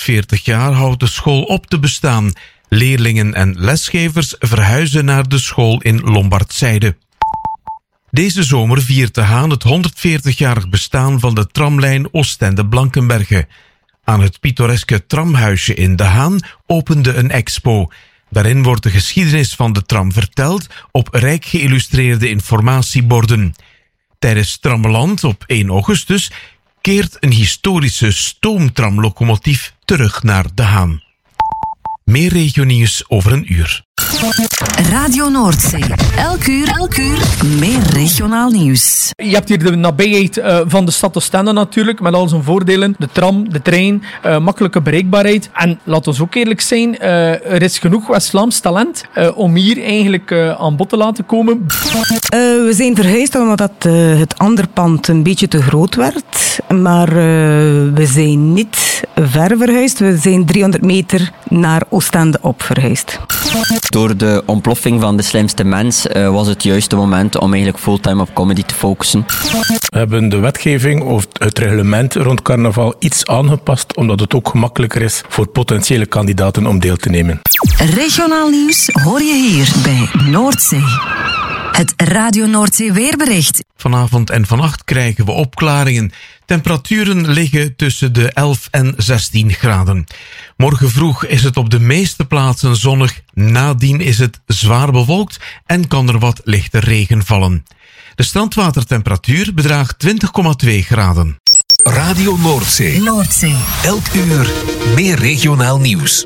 140 jaar houdt de school op te bestaan. Leerlingen en lesgevers verhuizen naar de school in Lombardzijde. Deze zomer viert De Haan het 140-jarig bestaan van de tramlijn Oostende-Blankenberge. Aan het pittoreske tramhuisje in De Haan opende een expo. Daarin wordt de geschiedenis van de tram verteld op rijk geïllustreerde informatieborden. Tijdens Trammeland op 1 augustus keert een historische stoomtramlocomotief terug naar De Haan. Meer regionieuws over een uur. Radio Noordzee. Elk uur, meer regionaal nieuws. Je hebt hier de nabijheid van de stad Oostende natuurlijk, met al zijn voordelen. De tram, de trein, makkelijke bereikbaarheid. En laat ons ook eerlijk zijn, er is genoeg West-Vlaams talent om hier eigenlijk aan bod te laten komen. We zijn verhuisd omdat het andere pand een beetje te groot werd. Maar we zijn niet ver verhuisd. We zijn 300 meter naar Oostende op verhuisd. Door de ontploffing van De Slimste Mens was het juiste moment om eigenlijk fulltime op comedy te focussen. We hebben de wetgeving of het reglement rond carnaval iets aangepast, omdat het ook gemakkelijker is voor potentiële kandidaten om deel te nemen. Regionaal nieuws hoor je hier bij Noordzee. Het Radio Noordzee weerbericht. Vanavond en vannacht krijgen we opklaringen. Temperaturen liggen tussen de 11 en 16 graden. Morgen vroeg is het op de meeste plaatsen zonnig. Nadien is het zwaar bewolkt en kan er wat lichte regen vallen. De strandwatertemperatuur bedraagt 20,2 graden. Radio Noordzee. Elk uur meer regionaal nieuws.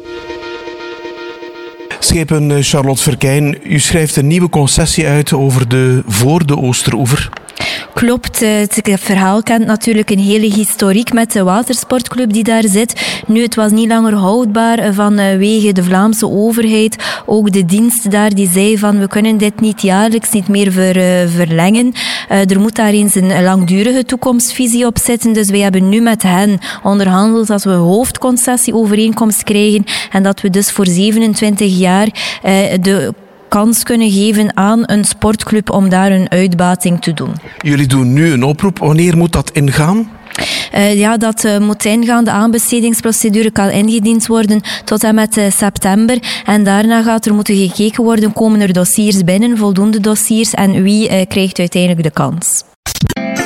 Schepen Charlotte Verkijn, u schrijft een nieuwe concessie uit voor de Oosteroever. Klopt, het verhaal kent natuurlijk een hele historiek met de watersportclub die daar zit. Nu, het was niet langer houdbaar vanwege de Vlaamse overheid. Ook de dienst daar die zei van we kunnen dit niet jaarlijks niet meer verlengen. Er moet daar eens een langdurige toekomstvisie op zitten. Dus wij hebben nu met hen onderhandeld dat we hoofdconcessieovereenkomst krijgen en dat we dus voor 27 jaar de kans kunnen geven aan een sportclub om daar een uitbating te doen. Jullie doen nu een oproep. Wanneer moet dat ingaan? Dat moet ingaan. De aanbestedingsprocedure kan ingediend worden tot en met september. En daarna gaat er moeten gekeken worden, komen er dossiers binnen, voldoende dossiers, en wie krijgt uiteindelijk de kans.